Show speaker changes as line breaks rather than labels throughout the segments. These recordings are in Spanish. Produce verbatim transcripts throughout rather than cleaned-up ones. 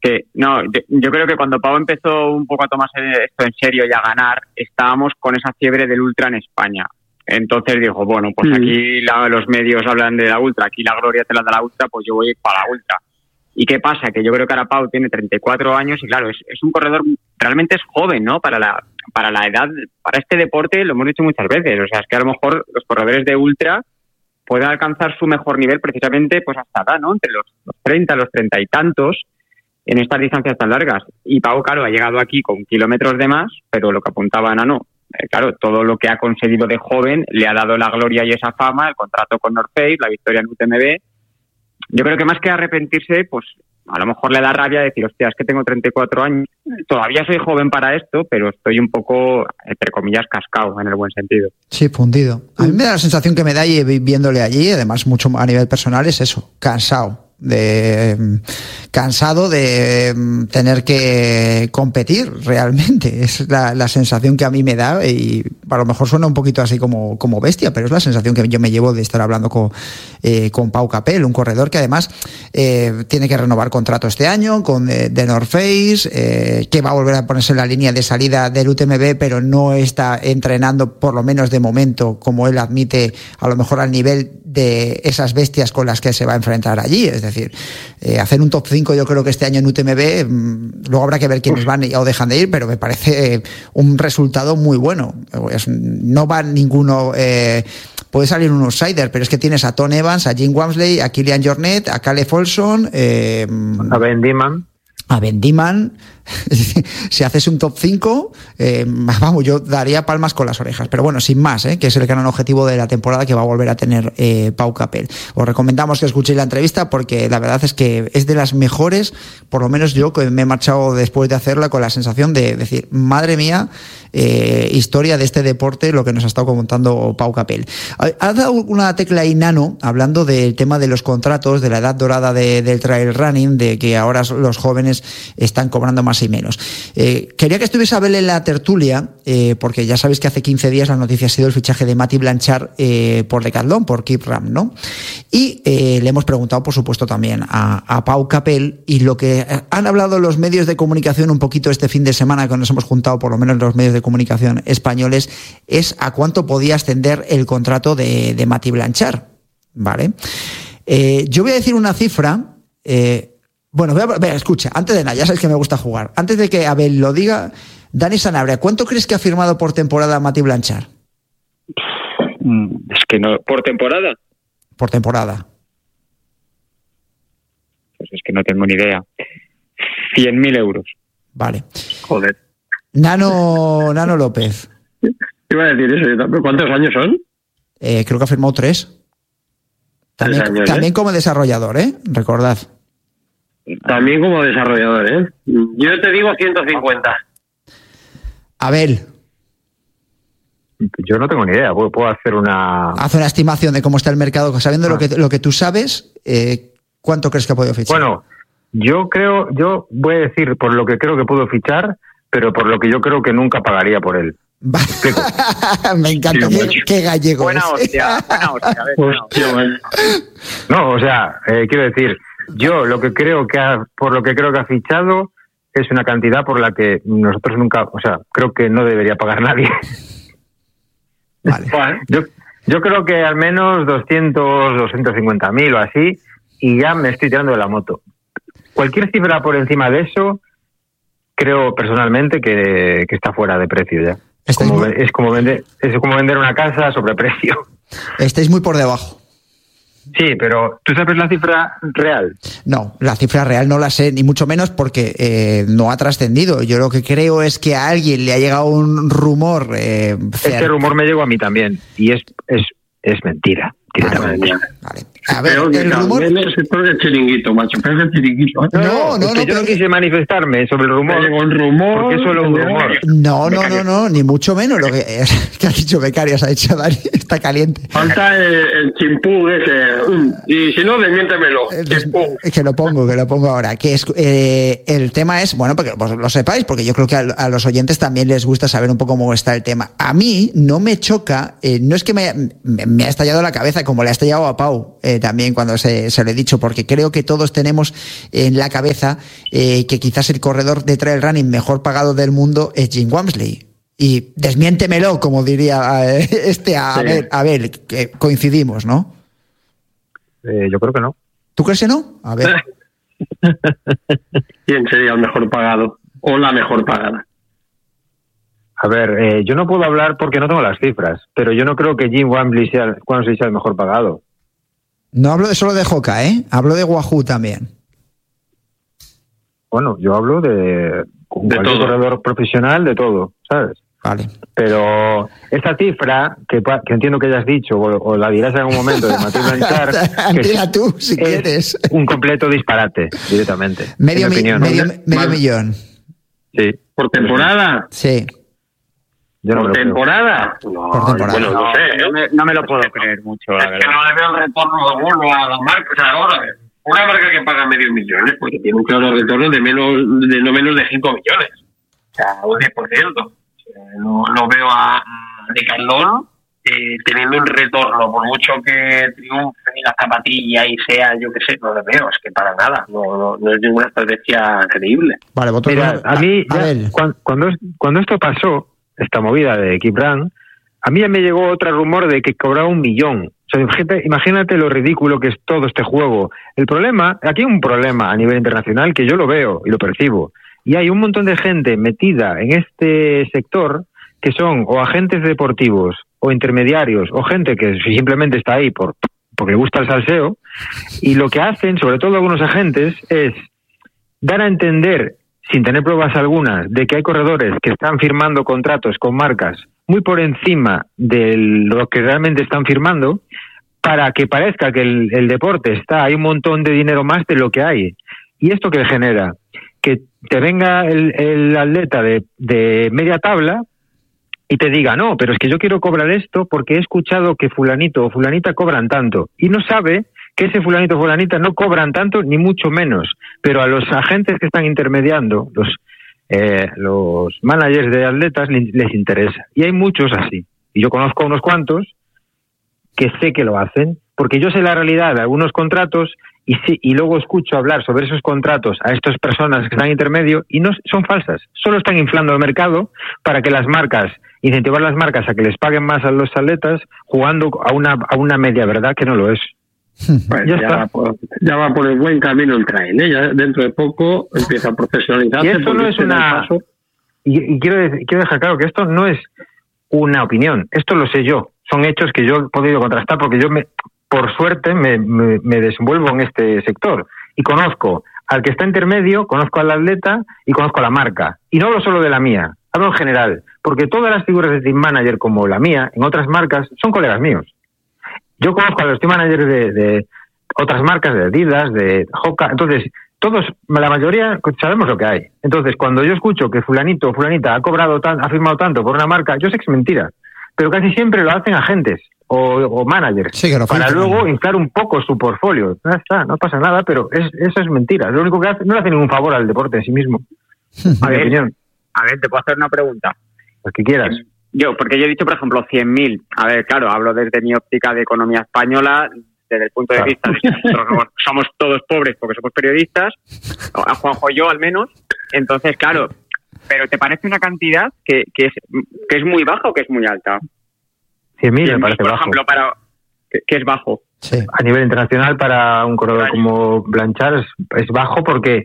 que no, yo, yo creo que cuando Pau empezó un poco a tomarse esto en serio y a ganar, estábamos con esa fiebre del ultra en España. Entonces dijo, bueno, pues mm. aquí la, los medios hablan de la ultra, aquí la gloria te la da la ultra, pues yo voy para la ultra. ¿Y qué pasa? Que yo creo que ahora Pau tiene treinta y cuatro años y claro, es, es un corredor, realmente es joven, ¿no? Para la para la edad, para este deporte, lo hemos dicho muchas veces, o sea, es que a lo mejor los corredores de ultra pueden alcanzar su mejor nivel precisamente pues hasta acá, ¿no? Entre los, los treinta, los treinta y tantos, en estas distancias tan largas. Y Pau, claro, ha llegado aquí con kilómetros de más, pero lo que apuntaba Nano, eh, claro, todo lo que ha conseguido de joven le ha dado la gloria y esa fama, el contrato con North Face, la victoria en U T M B. Yo creo que más que arrepentirse, pues a lo mejor le da rabia decir, hostia, es que tengo treinta y cuatro años, todavía soy joven para esto, pero estoy un poco, entre comillas, cascado, en el buen sentido.
Sí, fundido. A mí me da la sensación que me da y viéndole allí, además mucho a nivel personal, es eso, cansado. de cansado de tener que competir realmente, es la, la sensación que a mí me da, y a lo mejor suena un poquito así como, como bestia, pero es la sensación que yo me llevo de estar hablando con, eh, con Pau Capel, un corredor que además eh, tiene que renovar contrato este año con eh, The North Face, eh, que va a volver a ponerse en la línea de salida del U T M B, pero no está entrenando, por lo menos de momento, como él admite, a lo mejor al nivel de esas bestias con las que se va a enfrentar allí. Es decir, eh, hacer un top cinco yo creo que este año en U T M B, mmm, luego habrá que ver quiénes van o dejan de ir, pero me parece eh, un resultado muy bueno. Es, no va ninguno, eh, puede salir un outsider, pero es que tienes a Tom Evans, a Jim Walmsley, a Kilian Jornet, a Caleb Olson, eh,
a Ben Diman.
A Ben Diman. Si haces un top cinco, eh, vamos, yo daría palmas con las orejas. Pero bueno, sin más, ¿eh? Que es el gran objetivo de la temporada que va a volver a tener eh, Pau Capel. Os recomendamos que escuchéis la entrevista porque la verdad es que es de las mejores, por lo menos yo que me he marchado después de hacerla con la sensación de decir, madre mía, eh, historia de este deporte, lo que nos ha estado contando Pau Capel. Ha dado una tecla ahí, Nano, hablando del tema de los contratos, de la edad dorada de, del trail running, de que ahora los jóvenes están cobrando más y menos. Eh, quería que estuviese Abel en la tertulia, eh, porque ya sabéis que hace quince días la noticia ha sido el fichaje de Mati Blanchard eh, por Decathlon, por Keep Ram, ¿no? Y eh, le hemos preguntado, por supuesto, también a, a Pau Capel, y lo que han hablado los medios de comunicación un poquito este fin de semana, que nos hemos juntado por lo menos los medios de comunicación españoles, es a cuánto podía ascender el contrato de, de Mati Blanchard, ¿vale? Eh, yo voy a decir una cifra. eh, Bueno, vea, vea, escucha, antes de nada, ya sabes que me gusta jugar. Antes de que Abel lo diga, Dani Sanabria, ¿cuánto crees que ha firmado por temporada Mati Blanchard?
Es que no, ¿por temporada?
Por temporada.
Pues es que no tengo ni idea. cien mil euros.
Vale.
Joder.
Nano, Nano López.
Iba a decir eso, yo también. ¿Cuántos años son?
Eh, creo que ha firmado tres. También,
tres años,
también
¿eh?
Como desarrollador, ¿eh? Recordad.
También como desarrollador, ¿eh? Yo te digo ciento cincuenta.
Abel.
Yo no tengo ni idea, puedo, puedo hacer una...
Haz una estimación de cómo está el mercado, sabiendo ah. lo que lo que tú sabes, eh, ¿cuánto crees que ha podido fichar?
Bueno, yo creo, yo voy a decir por lo que creo que puedo fichar, pero por lo que yo creo que nunca pagaría por él.
Me encanta, sí, qué, qué gallego.
Buena
es.
hostia, buena hostia. A ver, buena hostia.
No, o sea, eh, quiero decir, yo lo que creo que ha, por lo que creo que ha fichado es una cantidad por la que nosotros nunca, o sea, creo que no debería pagar nadie.
Vale.
Yo, yo creo que al menos doscientos, doscientos cincuenta mil o así, y ya me estoy tirando de la moto. Cualquier cifra por encima de eso, creo personalmente que, que está fuera de precio ya. Como, muy... es, como vender, es como vender una casa a sobreprecio.
Estáis muy por debajo.
Sí, pero ¿tú sabes la cifra real?
No, la cifra real no la sé, ni mucho menos porque eh, no ha trascendido. Yo lo que creo es que a alguien le ha llegado un rumor. Eh,
Este rumor me llegó a mí también, y es, es, es mentira. Directamente.
Vale, vale. A ver, el, el rumor...
Es el chiringuito, macho, pero es el chiringuito. ¿eh?
No, no, no.
Es que
no
yo no quise manifestarme sobre el rumor.
El rumor.
Porque es solo un rumor.
No, no, no, no, ni mucho menos. Lo que, que ha dicho Becarias, ha dicho Dani, está caliente.
Falta el, el chimpú ese. Y si no, desmiéntemelo.
Es que lo pongo, que lo pongo ahora. Que es, eh, el tema es, bueno, porque vos lo sepáis, porque yo creo que a, a los oyentes también les gusta saber un poco cómo está el tema. A mí no me choca, eh, no es que me, me, me ha estallado la cabeza como le ha estallado a Pau. Eh, eh, también cuando se, se lo he dicho, porque creo que todos tenemos en la cabeza eh, que quizás el corredor de trail running mejor pagado del mundo es Jim Walmsley. Y desmiéntemelo, como diría eh, este, a, sí. ver, a ver, que coincidimos, ¿no?
Eh, yo creo que no.
¿Tú crees que no? A ver.
¿Quién sería el mejor pagado o la mejor pagada?
A ver, eh, yo no puedo hablar porque no tengo las cifras, pero yo no creo que Jim Walmsley sea, sea el mejor pagado.
No hablo de solo de Hoka, ¿eh? Hablo de Wahoo también.
Bueno, yo hablo de, de cualquier todo. corredor profesional, de todo, ¿sabes?
Vale.
Pero esta cifra, que, que entiendo que hayas dicho, o, o la dirás en algún momento, de Mathieu Blanchard, que
dila tú, si quieres.
Un completo disparate, directamente.
Medio, mi, opinión, medio, ¿no? medio millón.
Sí.
¿Por temporada?
Sí.
Yo no
¿Por temporada?
No,
Por temporada.
Bueno, no, no sé. No me, no me lo puedo creer mucho, la
es
verdad.
que no le veo el retorno de vuelo a la marca. O sea, ahora, una marca que paga medio millón, ¿eh? Porque tiene un claro retorno de menos de no menos de cinco millones. O sea, un diez por ciento. No, no veo a Decathlon eh, teniendo un retorno, por mucho que triunfe en la zapatilla y sea, yo qué sé, no lo veo, es que para nada, no, no, no es ninguna estrategia creíble.
Vale, vosotros. Mira, a mí, a ya, cuando, cuando, cuando esto pasó, esta movida de Keep Run, a mí ya me llegó otro rumor de que cobraba un millón. O sea, imagínate, imagínate lo ridículo que es todo este juego. El problema, aquí hay un problema a nivel internacional que yo lo veo y lo percibo. Y hay un montón de gente metida en este sector que son o agentes deportivos o intermediarios o gente que simplemente está ahí por porque le gusta el salseo, y lo que hacen, sobre todo algunos agentes, es dar a entender, sin tener pruebas algunas, de que hay corredores que están firmando contratos con marcas muy por encima de lo que realmente están firmando, para que parezca que el, el deporte está, hay un montón de dinero más de lo que hay. ¿Y esto qué genera? Que te venga el, el atleta de, de media tabla y te diga, no, pero es que yo quiero cobrar esto porque he escuchado que fulanito o fulanita cobran tanto. Y no sabe que ese fulanito o fulanita no cobran tanto, ni mucho menos. Pero a los agentes que están intermediando, los, eh, los managers de atletas, les, les interesa. Y hay muchos así. Y yo conozco unos cuantos que sé que lo hacen, porque yo sé la realidad de algunos contratos y sí, y luego escucho hablar sobre esos contratos a estas personas que están en intermedio y no son falsas, solo están inflando el mercado para que las marcas, incentivar las marcas a que les paguen más a los atletas jugando a una a una media verdad que no lo es.
Pues ya, ya, va por, ya va por el buen camino el trail, ¿eh? Ya dentro de poco empieza a profesionalizarse.
Y esto no es una y, y quiero decir, quiero dejar claro que esto no es una opinión, esto lo sé yo, son hechos que yo he podido contrastar porque yo me por suerte me, me, me desenvuelvo en este sector y conozco al que está intermedio, conozco al atleta y conozco a la marca. Y no hablo solo de la mía, hablo en general, porque todas las figuras de team manager como la mía, en otras marcas, son colegas míos. Yo conozco a los team managers de, de otras marcas, de Adidas, de Hoka, entonces todos, la mayoría, sabemos lo que hay. Entonces, cuando yo escucho que fulanito o fulanita ha cobrado tan, ha firmado tanto por una marca, yo sé que es mentira, pero casi siempre lo hacen agentes o, o managers, sí, para luego inflar un poco su portfolio. No está, no pasa nada, pero es, eso es mentira. Lo único que hace, no le hace ningún favor al deporte en sí mismo.
A ver, opinión. A ver, te puedo hacer una pregunta.
Lo que quieras.
Yo, porque yo he dicho, por ejemplo, cien mil. A ver, claro, hablo desde mi óptica de economía española, desde el punto de
claro.
vista de que nosotros somos todos pobres porque somos periodistas, a Juanjo y yo al menos. Entonces, claro, pero ¿te parece una cantidad que, que, es, que es muy baja o que es muy alta?
cien mil me parece
por
bajo.
Por ejemplo, para, que, que es bajo.
Sí. A nivel internacional, para un corredor
Vale.
como Blanchard es, es bajo porque,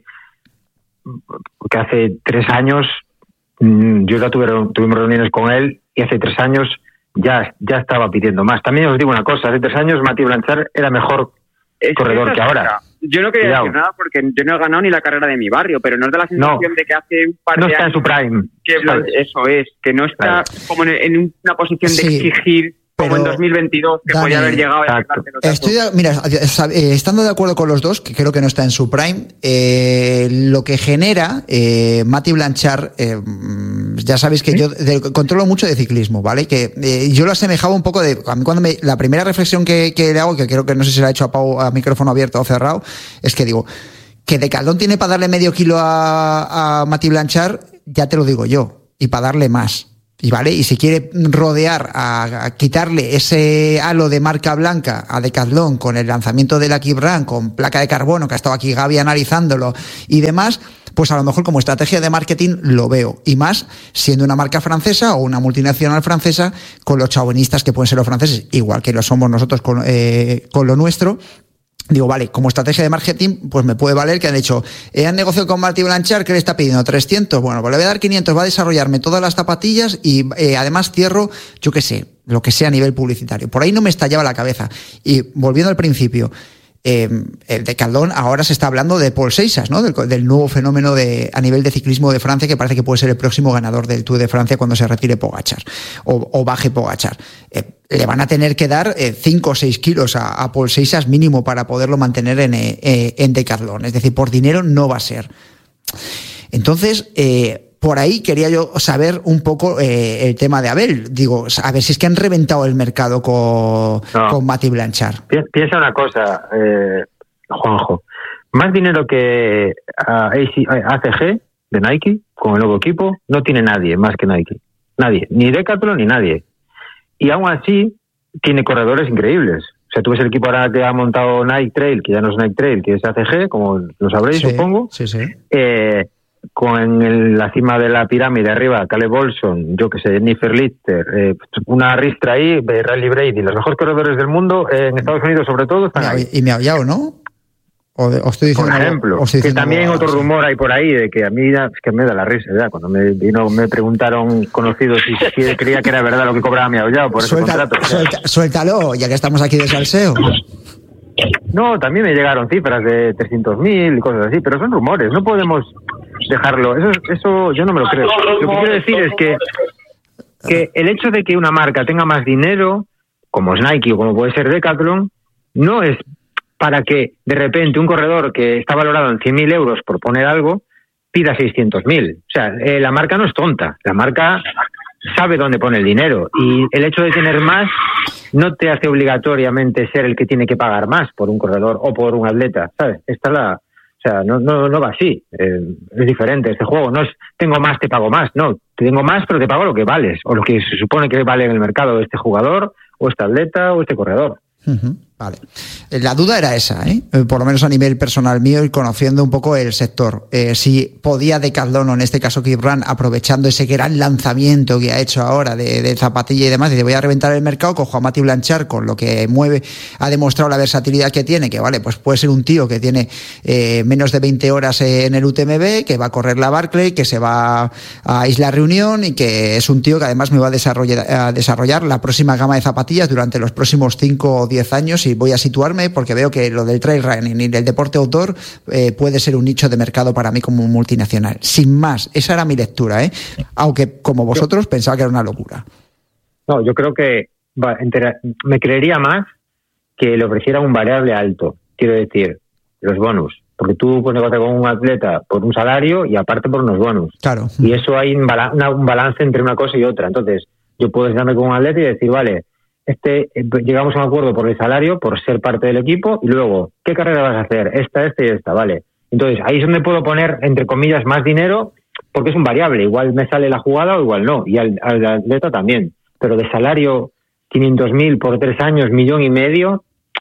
porque hace tres años yo ya tuve, tuvimos reuniones con él y hace tres años ya, ya estaba pidiendo más. También os digo una cosa, hace tres años Mathieu Blanchard era mejor es corredor que, que ahora.
Yo no quería Cuidado. decir nada porque yo no he ganado ni la carrera de mi barrio, pero no es de la sensación no, de que hace un par
no
de
está
años...
en su prime.
Que Blanchard, eso es, que no está claro. como en, en una posición de sí. exigir... Como Pero, en dos mil veintidós, que Dani, podía haber llegado a
Estoy de, mira, estando de acuerdo con los dos, que creo que no está en su prime, eh, lo que genera eh, Mathieu Blanchard, eh, ya sabéis que ¿Sí? yo de, controlo mucho de ciclismo, ¿vale? Que eh, yo lo asemejaba un poco de, a mí cuando me, la primera reflexión que, que le hago, que creo que no sé si la he hecho a Pau a micrófono abierto o cerrado, es que digo, que Decathlon tiene para darle medio kilo a, a Mathieu Blanchard, ya te lo digo yo, y para darle más. y vale, y si quiere rodear, a, a quitarle ese halo de marca blanca a Decathlon con el lanzamiento de la Keep Run, con placa de carbono, que ha estado aquí Gaby analizándolo y demás, pues a lo mejor como estrategia de marketing lo veo, y más siendo una marca francesa o una multinacional francesa, con los chauvinistas que pueden ser los franceses, igual que lo somos nosotros con, eh, con lo nuestro. Digo, vale, como estrategia de marketing, pues me puede valer que han dicho, eh, han negociado con Martí Blanchard, que le está pidiendo trescientos, bueno, pues le voy a dar quinientos, va a desarrollarme todas las zapatillas y eh, además cierro, yo qué sé, lo que sea a nivel publicitario. Por ahí no me estallaba la cabeza. Y volviendo al principio, Eh, el Decathlon ahora se está hablando de Paul Seixas, ¿no? Del, del nuevo fenómeno de a nivel de ciclismo de Francia, que parece que puede ser el próximo ganador del Tour de Francia cuando se retire Pogačar o, o baje Pogačar. Eh, le van a tener que dar cinco eh, o seis kilos a, a Paul Seixas mínimo para poderlo mantener en, eh, en Decathlon. Es decir, por dinero no va a ser. Entonces, eh, por ahí quería yo saber un poco eh, el tema de Abel. Digo, a ver si es que han reventado el mercado con, no. con Mati Blanchard.
Piensa una cosa, eh, Juanjo. Más dinero que A C G de Nike, con el nuevo equipo, no tiene nadie más que Nike. Nadie. Ni Decathlon ni nadie. Y aún así, tiene corredores increíbles. O sea, tú ves el equipo ahora que ha montado Nike Trail, que ya no es Nike Trail, que es A C G, como lo sabréis,
sí,
supongo.
Sí, sí.
Eh, con el, la cima de la pirámide arriba, Caleb Olson, yo que sé, Jennifer Lister, eh, una ristra ahí, Riley Brady, los mejores corredores del mundo, eh, en Estados Unidos sobre todo, están ahí.
Y me ha hallado, ¿no? O, de, o estoy diciendo,
por ejemplo,
estoy
que también
algo,
otro
sí.
rumor hay por ahí de que a mí es que me da la risa, ya cuando me vino me preguntaron conocidos si, si creía que era verdad lo que cobraba mi Aullao por
Suelta,
ese contrato.
Suelta, suéltalo, ya que estamos aquí de salseo.
No, también me llegaron cifras de trescientos mil y cosas así, pero son rumores, no podemos dejarlo. Eso, eso yo no me lo creo. Lo que quiero decir es que, que el hecho de que una marca tenga más dinero, como es Nike o como puede ser Decathlon, no es para que de repente un corredor que está valorado en cien mil euros, por poner algo, pida seiscientos mil. O sea, eh, la marca no es tonta. La marca sabe dónde pone el dinero. Y el hecho de tener más no te hace obligatoriamente ser el que tiene que pagar más por un corredor o por un atleta, ¿sabes? Esta es la... O sea, no, no, no va así. Eh, es diferente este juego. No es tengo más, te pago más. No, tengo más, pero te pago lo que vales. O lo que se supone que vale en el mercado este jugador, o este atleta, o este corredor.
Uh-huh. Vale. La duda era esa, ¿eh? Por lo menos a nivel personal mío y conociendo un poco el sector. Eh, si podía Decathlon, o en este caso Keep Run, aprovechando ese gran lanzamiento que ha hecho ahora de, de zapatilla y demás, y de voy a reventar el mercado, cojo a Mati Blanchard con lo que mueve, ha demostrado la versatilidad que tiene, que vale, pues puede ser un tío que tiene eh, menos de veinte horas en el U T M B, que va a correr la Barclay, que se va a Isla Reunión y que es un tío que además me va a desarrollar, a desarrollar la próxima gama de zapatillas durante los próximos cinco o diez años. Y voy a situarme porque veo que lo del trail running y del deporte outdoor eh, puede ser un nicho de mercado para mí como multinacional. Sin más, esa era mi lectura, ¿eh? Aunque como vosotros pensaba que era una locura.
No, yo creo que va, entera, me creería más que le ofreciera un variable alto, quiero decir, los bonus. Porque tú puedes negociar con un atleta por un salario y aparte por unos bonus.
Claro.
Y eso hay un, bala, una, un balance entre una cosa y otra. Entonces, yo puedo darme con un atleta y decir, vale, este llegamos a un acuerdo por el salario, por ser parte del equipo, y luego, ¿qué carrera vas a hacer? Esta, esta y esta, vale. Entonces, ahí es donde puedo poner, entre comillas, más dinero, porque es un variable. Igual me sale la jugada o igual no. Y al, al atleta también. Pero de salario, quinientos mil por tres años, millón y medio,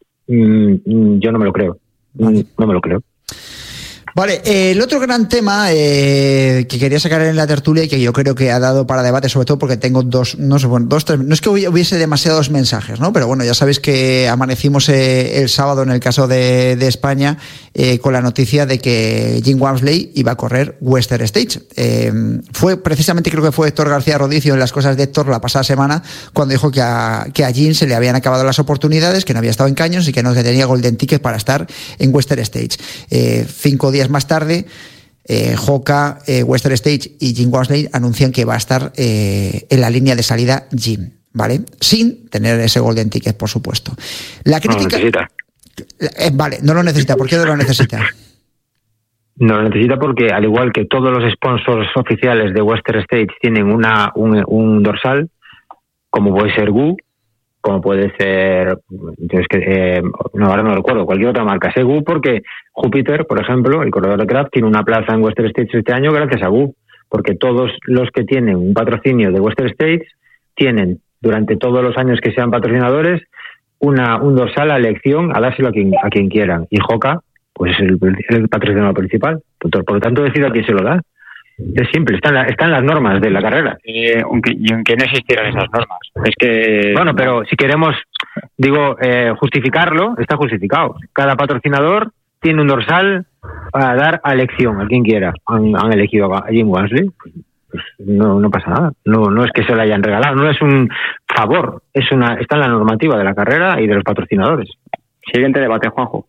mmm, yo no me lo creo. Vale. No me lo creo.
Vale, eh, el otro gran tema eh, que quería sacar en la tertulia y que yo creo que ha dado para debate, sobre todo porque tengo dos, no sé, bueno, dos, tres, no es que hubiese demasiados mensajes, ¿no? Pero bueno, ya sabéis que amanecimos eh, el sábado en el caso de, de España eh, con la noticia de que Jim Walmsley iba a correr Western States. Eh, fue precisamente, creo que fue Héctor García Rodicio en las cosas de Héctor la pasada semana cuando dijo que a, que a Jim se le habían acabado las oportunidades, que no había estado en Caños y que no que tenía Golden Ticket para estar en Western States. Eh, cinco días más tarde, eh, Hoka, eh, Western States y Jim Walmsley anuncian que va a estar eh, en la línea de salida Jim, ¿vale? Sin tener ese Golden Ticket, por supuesto. La crítica...
No lo necesita.
Eh, vale, no lo necesita. ¿Por qué no lo necesita?
No lo necesita porque, al igual que todos los sponsors oficiales de Western States tienen una un, un dorsal, como puede ser G U, como puede ser, es que, eh, no, ahora no recuerdo, cualquier otra marca. Sé G U porque Júpiter, por ejemplo, el corredor de Kraft, tiene una plaza en Western States este año gracias a G U. porque todos los que tienen un patrocinio de Western States tienen, durante todos los años que sean patrocinadores, una un dorsal a elección a dárselo a quien, a quien quieran. Y Hoka, pues es el, el patrocinador principal. Por, por lo tanto, decide a quién se lo da. Es simple, están la, está en las normas de la carrera.
Eh, aunque, y aunque no existieran esas normas. Es que...
Bueno, pero si queremos, digo, eh, justificarlo, está justificado. Cada patrocinador tiene un dorsal para dar a elección a quien quiera. Han, han elegido a Jim Walmsley. Pues no, no pasa nada. No, no es que se lo hayan regalado, no es un favor. Es una, está en la normativa de la carrera y de los patrocinadores.
Siguiente debate, Juanjo.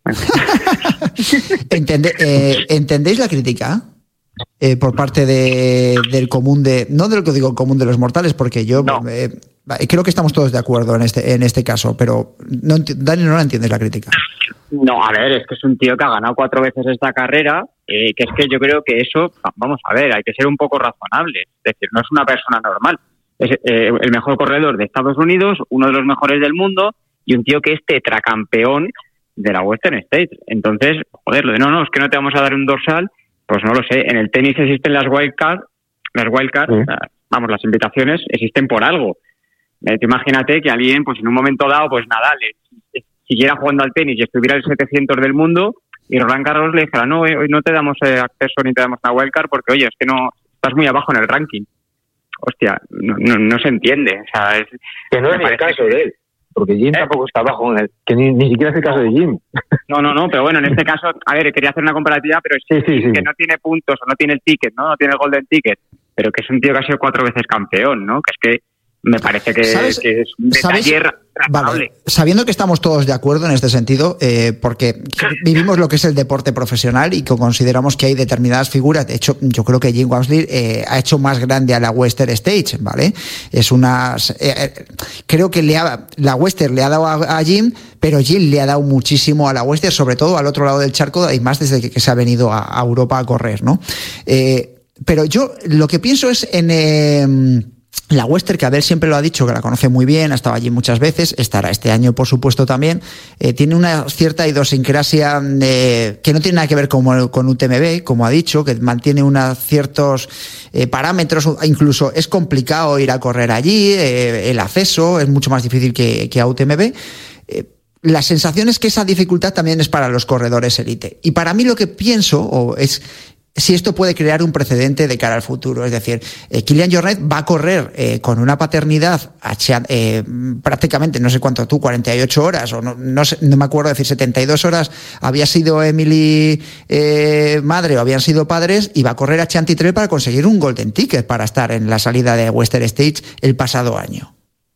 Entende, eh, ¿Entendéis la crítica? Eh, por parte de, del común de... No del que digo común de los mortales, porque yo
no.
eh, creo que estamos todos de acuerdo en este en este caso, pero no, Dani, no la entiendes la crítica.
No, a ver, es que es un tío que ha ganado cuatro veces esta carrera, eh, que es que yo creo que eso, vamos a ver, hay que ser un poco razonable. Es decir, no es una persona normal. Es eh, el mejor corredor de Estados Unidos, uno de los mejores del mundo, y un tío que es tetracampeón de la Western States. Entonces, joder, lo de no, no, es que no te vamos a dar un dorsal. Pues no lo sé, en el tenis existen las wildcards, las wildcards, sí. Vamos, las invitaciones existen por algo. Eh, imagínate que alguien, pues en un momento dado, pues Nadal eh, siguiera jugando al tenis y estuviera el setecientos del mundo y Roland Garros le dijera, no, hoy no te damos eh, acceso ni te damos una wildcard porque, oye, es que no estás muy abajo en el ranking. Hostia, no, no, no se entiende. O sea, es,
que no es el caso de él. Porque Jim ¿Eh? tampoco está abajo, en el, que ni, ni siquiera es el caso de Jim.
No, no, no, pero bueno, en este caso, a ver, quería hacer una comparativa, pero es
sí, sí, sí.
que no tiene puntos o no tiene el ticket, ¿no? No tiene el golden ticket, pero que es un tío que ha sido cuatro veces campeón, ¿no? Que es que me parece que, que es un detalle
vale. Sabiendo que estamos todos de acuerdo en este sentido, eh, porque vivimos lo que es el deporte profesional y que consideramos que hay determinadas figuras. De hecho, yo creo que Jim Walmsley eh, ha hecho más grande a la Western States, ¿vale? Es una... Eh, creo que le ha, la Western le ha dado a, a Jim, pero Jim le ha dado muchísimo a la Western, sobre todo al otro lado del charco, y más desde que, que se ha venido a, a Europa a correr, ¿no? Eh, pero yo lo que pienso es en... Eh, la Western, que Abel siempre lo ha dicho, que la conoce muy bien, ha estado allí muchas veces, estará este año, por supuesto, también. Eh, tiene una cierta idiosincrasia eh, que no tiene nada que ver con, con U T M B, como ha dicho, que mantiene unos ciertos eh, parámetros. Incluso es complicado ir a correr allí, eh, el acceso es mucho más difícil que, que a U T M B. Eh, la sensación es que esa dificultad también es para los corredores élite. Y para mí lo que pienso o es... si esto puede crear un precedente de cara al futuro. Es decir, eh, Kilian Jornet va a correr eh, con una paternidad eh, prácticamente, no sé cuánto tú, cuarenta y ocho horas, o no, no, sé, no me acuerdo decir, setenta y dos horas había sido Emily eh, madre o habían sido padres, y va a correr a Chantitrel para conseguir un golden ticket para estar en la salida de Western States el pasado año.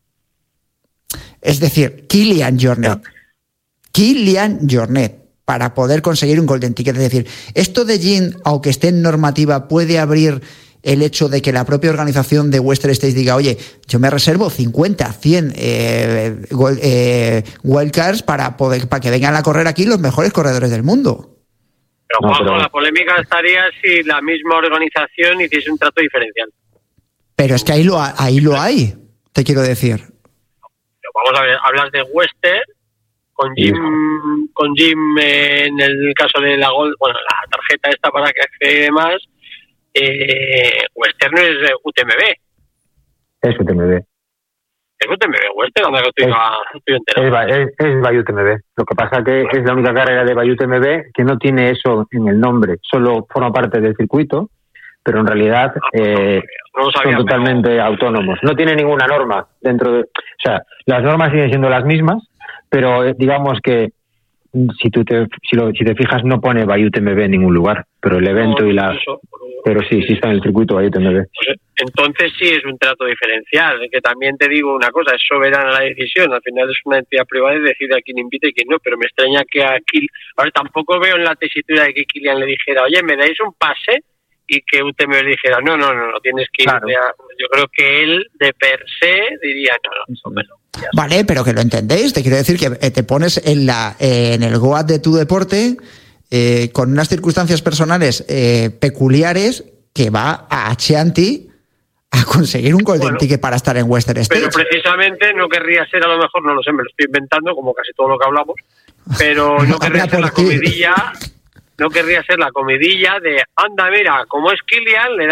Es decir, Kilian Jornet. Kilian Jornet. Para poder conseguir un golden ticket. Es decir, esto de Jim, aunque esté en normativa, puede abrir el hecho de que la propia organización de Western States diga, oye, yo me reservo cincuenta, cien eh, eh, wildcards para poder para que vengan a correr aquí los mejores corredores del mundo.
Pero Juanjo, no, pero... la polémica estaría si la misma organización hiciese un trato diferencial.
Pero es que ahí lo ahí lo hay, te quiero decir.
Pero vamos a ver, hablas de Western con Jim, sí. con Jim eh, en el caso de la Gold, bueno, la tarjeta esta para que accede más, eh, Western no es U T M B.
Es U T M B.
Es U T M B, Western, donde estoy,
es,
estoy enterado.
Es, es, es Bay U T M B. Lo que pasa que es la única carrera de Bay U T M B que no tiene eso en el nombre, solo forma parte del circuito, pero en realidad eh, no, no sabía, son totalmente pero... autónomos. No tiene ninguna norma dentro de... O sea, las normas siguen siendo las mismas, pero digamos que si tú te si, lo, si te fijas no pone Bay U T M B en ningún lugar, pero el evento no, y la eso, pero sí sí está en el circuito Bay U T M B.
Pues entonces sí es un trato diferencial, que también te digo una cosa, es soberana la decisión, al final es una entidad privada y decide a quién invita y quién no, pero me extraña que a Kil, ahora tampoco veo en la tesitura de que Kilian le dijera, oye, ¿me dais un pase? Y que U T M B le dijera, no, no, no, no tienes que ir. Claro. A... Yo creo que él, de per se, diría, no, no, eso me lo...
Vale, pero que lo entendéis, te quiero decir que te pones en la eh, en el G O A T de tu deporte eh, con unas circunstancias personales eh, peculiares que va a Chianti a conseguir un golden bueno, ticket para estar en Western States.
Pero precisamente no querría ser, a lo mejor, no lo sé, me lo estoy inventando, como casi todo lo que hablamos, pero no querría ser la comidilla... No querría ser la comidilla de, anda, mira, como es Kilian, le dan un,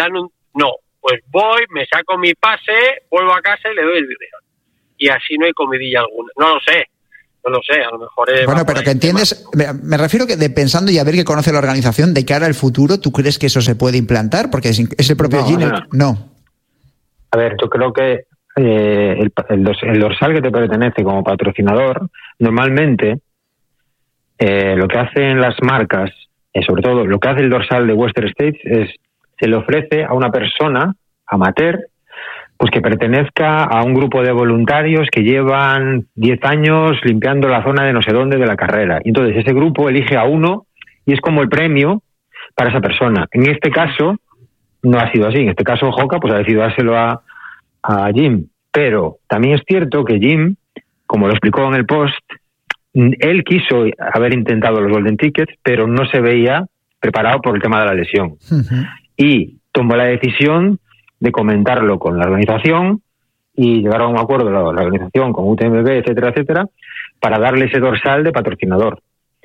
No, pues voy, me saco mi pase, vuelvo a casa y le doy el video. Y así no hay comidilla alguna. No lo sé, no lo sé, a lo mejor... Es
bueno, pero que entiendes, me, me refiero que de pensando y a ver que conoce la organización, de cara al futuro, ¿tú crees que eso se puede implantar? Porque es, es el propio
No,
Jim...
no.
no.
A ver, yo creo que eh, el, el, dos, el dorsal que te pertenece como patrocinador, normalmente eh, lo que hacen las marcas, eh, sobre todo lo que hace el dorsal de Western States es se le ofrece a una persona amateur pues que pertenezca a un grupo de voluntarios que llevan diez años limpiando la zona de no sé dónde de la carrera. Y entonces ese grupo elige a uno y es como el premio para esa persona. En este caso no ha sido así. En este caso Hoka pues ha decidido dárselo a, a Jim. Pero también es cierto que Jim, como lo explicó en el post, él quiso haber intentado los Golden Tickets, pero no se veía preparado por el tema de la lesión. Uh-huh. Y tomó la decisión de comentarlo con la organización y llegar a un acuerdo la, la organización con U T M B, etcétera, etcétera, para darle ese dorsal de patrocinador.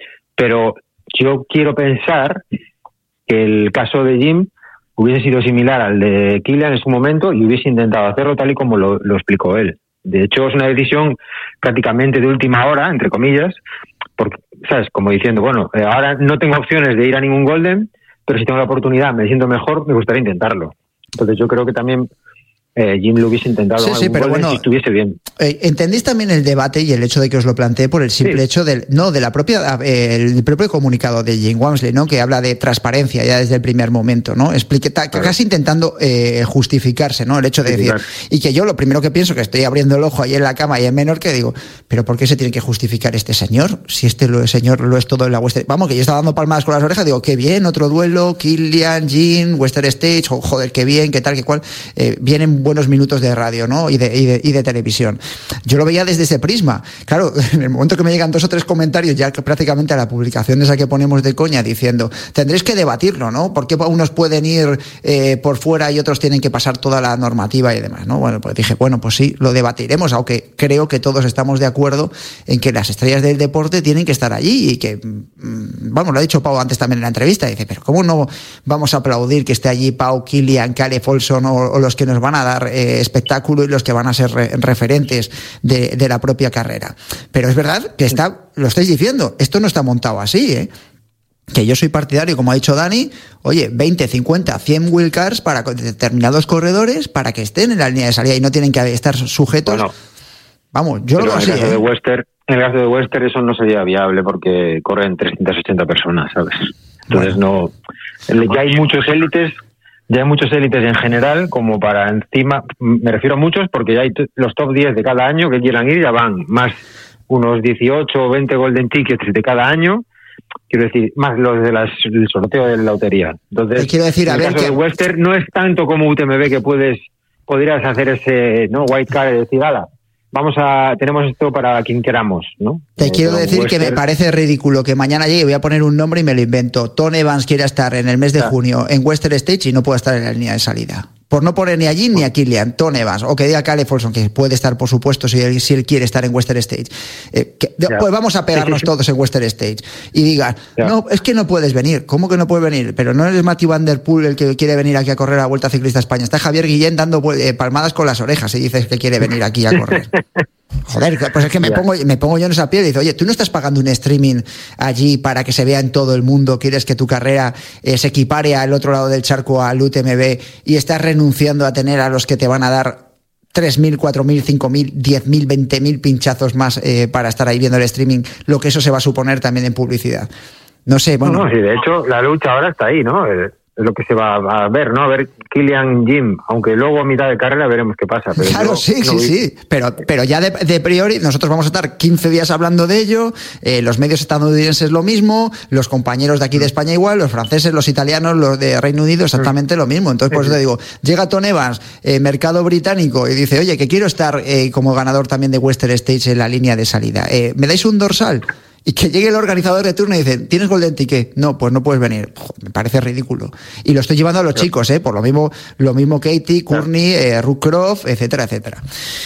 Pero yo quiero pensar que el caso de Jim hubiese sido similar al de Kilian en su momento y hubiese intentado hacerlo tal y como lo, lo explicó él. De hecho, es una decisión prácticamente de última hora, entre comillas, porque, ¿sabes? Como diciendo, bueno, eh, ahora no tengo opciones de ir a ningún Golden, pero si tengo la oportunidad, me siento mejor, me gustaría intentarlo. Entonces yo creo que también eh, Jim lo hubiese intentado
sí,
en
sí,
algún
pero
Golden
bueno,
si estuviese bien.
Eh, ¿Entendéis también el debate y el hecho de que os lo planteé por el simple sí. hecho del no de la propia eh, el propio comunicado de Jim Walmsley, ¿no? Que habla de transparencia ya desde el primer momento, ¿no? Explique, ta, claro. Casi intentando eh, justificarse, ¿no? El hecho de decir y que yo lo primero que pienso que estoy abriendo el ojo ahí en la cama y en menor que digo, pero ¿por qué se tiene que justificar este señor? Si este lo, señor lo es todo en la Western, vamos, que yo estaba dando palmadas con las orejas, digo, qué bien, otro duelo, Kilian, Jim, Western States, oh, joder, qué bien, qué tal, qué cual, eh, vienen buenos minutos de radio, ¿no? Y de, y de, y de televisión. Yo lo veía desde ese prisma. Claro, en el momento que me llegan dos o tres comentarios, ya que prácticamente a la publicación esa que ponemos de coña, diciendo, tendréis que debatirlo, ¿no? ¿Por qué unos pueden ir eh, por fuera y otros tienen que pasar toda la normativa y demás, ¿no? Bueno, pues dije, bueno, pues sí, lo debatiremos, aunque creo que todos estamos de acuerdo en que las estrellas del deporte tienen que estar allí y que, vamos, lo ha dicho Pau antes también en la entrevista, dice, pero ¿cómo no vamos a aplaudir que esté allí Pau, Kilian, Caleb Olson o, o los que nos van a dar eh, espectáculo y los que van a ser re- referentes de, de la propia carrera? Pero es verdad que está, lo estáis diciendo, esto no está montado así, ¿eh? Que yo soy partidario, como ha dicho Dani, oye, veinte, cincuenta, cien wheelcars para determinados corredores para que estén en la línea de salida y no tienen que estar sujetos. Bueno, vamos, yo lo veo así.
En el caso
¿eh?
de Western, en el caso de Western eso no sería viable porque corren trescientas ochenta personas, ¿sabes? Entonces bueno. no, ya hay muchos élites. Ya hay muchos élites en general, como para encima, me refiero a muchos porque ya hay t- los top diez de cada año que quieran ir, ya van, más unos dieciocho o veinte Golden Tickets de cada año, quiero decir, más los del de sorteo de la lotería. Entonces,
quiero decir,
en
a
el
ver
caso
que...
de Western no es tanto como U T M B que puedes, podrías hacer ese, ¿no? White card y decir, ala, vamos a, tenemos esto para quien queramos, ¿no?
Te eh, quiero decir
Western...
que me parece ridículo que mañana llegue, voy a poner un nombre y me lo invento. Tom Evans quiera estar en el mes de claro. junio en Western Stage y no pueda estar en la línea de salida. Por no poner ni a Jim ni a Kilian, Tom Evans, o que diga Caleb Olson, que puede estar, por supuesto, si él, si él quiere estar en Western Stage. Eh, que, yeah. Pues vamos a pegarnos sí, sí, sí. todos en Western Stage. Y digan, yeah. no, es que no puedes venir. ¿Cómo que no puedes venir? Pero no eres Matthew Van Der Poel el que quiere venir aquí a correr a la Vuelta Ciclista España. Está Javier Guillén dando eh, palmadas con las orejas y dices que quiere venir aquí a correr. Joder, pues es que me yeah. pongo me pongo yo en esa piel y digo, oye, tú no estás pagando un streaming allí para que se vea en todo el mundo, quieres que tu carrera eh, se equipare al otro lado del charco al U T M B y estás renunciando a tener a los que te van a dar tres mil, cuatro mil, cinco mil, diez mil, veinte mil pinchazos más eh, para estar ahí viendo el streaming, lo que eso se va a suponer también en publicidad. No sé, bueno.
No, no, sí, de hecho, la lucha ahora está ahí, ¿no? Eh... es lo que se va a ver, ¿no? A ver Kilian, Jim, aunque luego a mitad de carrera veremos qué pasa. Pero
claro,
yo,
sí,
no
sí,
vi...
sí, pero, pero ya de, de priori nosotros vamos a estar quince días hablando de ello, eh, los medios estadounidenses lo mismo, los compañeros de aquí de España igual, los franceses, los italianos, los de Reino Unido exactamente lo mismo. Entonces, por eso te digo, llega Tom Evans, eh, mercado británico, y dice, oye, que quiero estar eh, como ganador también de Western Stage en la línea de salida. Eh, ¿Me dais un dorsal? Y que llegue el organizador de turno y dice, ¿tienes Golden Ticket? No, pues no puedes venir. Joder, me parece ridículo. Y lo estoy llevando a los claro. chicos, ¿eh? Por lo mismo, lo mismo Katie, Courtney, claro. eh, Ruth Croft, etcétera, etcétera.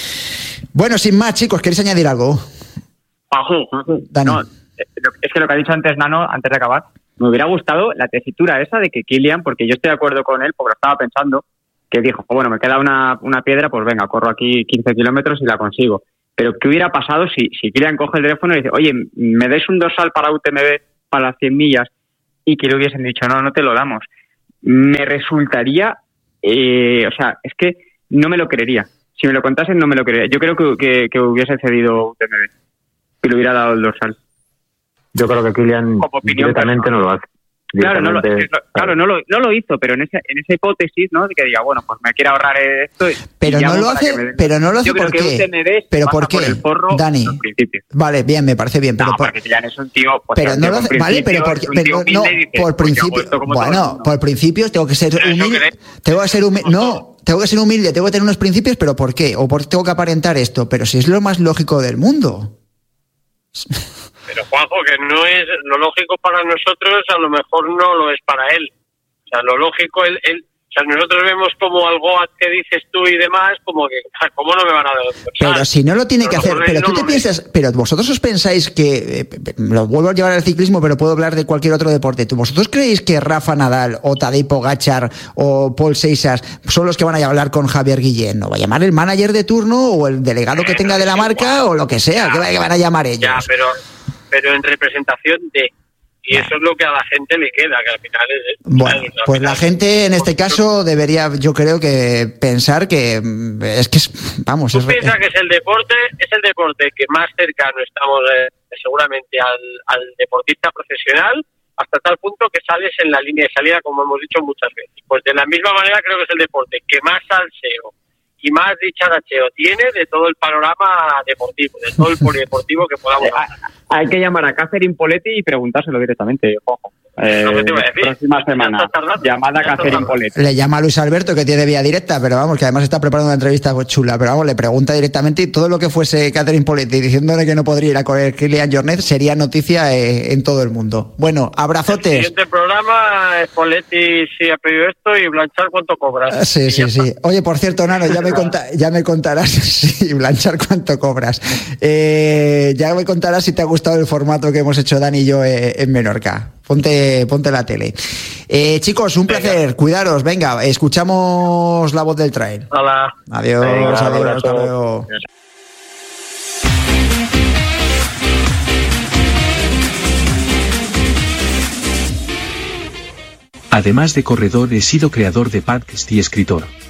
Bueno, sin más, chicos, ¿queréis añadir algo?
Pajú, no, es que lo que ha dicho antes Nano, antes de acabar, me hubiera gustado la tesitura esa de que Kilian, porque yo estoy de acuerdo con él, porque lo estaba pensando, que dijo, bueno, me queda una, una piedra, pues venga, corro aquí quince kilómetros y la consigo. Pero ¿qué hubiera pasado si, si Kilian coge el teléfono y dice, oye, me des un dorsal para U T M B para las cien millas, y que le hubiesen dicho, no, no te lo damos? Me resultaría, eh, o sea, es que no me lo creería. Si me lo contasen, no me lo creería. Yo creo que, que, que hubiese cedido U T M B, que le hubiera dado el dorsal.
Yo creo que Kilian directamente no lo hace.
Claro, no lo, claro no, lo, no lo hizo, pero en esa, en esa hipótesis, ¿no? De que diga, bueno, pues me quiero ahorrar esto. Y
pero, no lo hace, pero no lo hace, ¿por qué? ¿Pero por qué,
por
Dani? Vale, bien, me parece bien. Pero
no,
por,
porque Kilian es un tío... Pues,
pero no lo hace, vale, pero, por, pero no, dice, por principio... Bueno, por principios tengo que ser humilde. Tengo que ser humilde. No, tengo que ser humilde, tengo que tener unos principios, pero ¿por qué? O por tengo que aparentar esto. Pero si es lo más lógico del mundo.
Pero Juanjo, que no es lo lógico para nosotros, a lo mejor no lo es para él. O sea, lo lógico, él, él o sea, nosotros vemos como algo que dices tú y demás, como que, ¿cómo no me van a dar?
Pero si no lo tiene que hacer, pero tú te piensas, pero vosotros os pensáis que, eh, lo vuelvo a llevar al ciclismo, pero puedo hablar de cualquier otro deporte. ¿Vosotros creéis que Rafa Nadal o Tadej Pogačar o Paul Seixas son los que van a hablar con Javier Guillén? ¿No va a llamar el manager de turno o el delegado que tenga de la marca o lo que sea? ¿Qué van a llamar ellos?
Ya, pero... pero en representación de... Y eso es lo que a la gente le queda, que al final es...
Bueno, al pues final, la gente en este caso debería, yo creo que pensar que es que es, vamos...
Tú
es,
piensas que es el deporte, es el deporte que más cercano estamos eh, seguramente al, al deportista profesional, hasta tal punto que sales en la línea de salida, como hemos dicho muchas veces. Pues de la misma manera creo que es el deporte que más salseo y más dicharacheo tiene de todo el panorama deportivo, de todo el polideportivo que podamos hacer.
Hay que llamar a Catherine Poletti y preguntárselo directamente, ojo. Eh,
lo que te iba a decir.
Próxima semana, llamada a Catherine Poletti.
Le llama a Luis Alberto, que tiene vía directa, pero vamos, que además está preparando una entrevista chula, pero vamos, le pregunta directamente, y todo lo que fuese Catherine Poletti diciéndole que no podría ir a correr Kilian Jornet sería noticia eh, en todo el mundo. Bueno, abrazotes.
El siguiente programa es Poletti si ha pedido esto y Blanchard cuánto cobras.
Sí, sí, sí. Oye, por cierto, Nano, ya me, conta, ya me contarás, sí, Blanchard cuánto cobras. Eh, ya me contarás si te ha gustado el formato que hemos hecho Dani y yo eh, en Menorca. Ponte, ponte la tele. Eh, chicos, un venga. placer. Cuidaros. Venga, escuchamos la voz del trail.
Hola.
Adiós, venga, adiós. Hasta luego.
Además de corredor, he sido creador de podcast y escritor.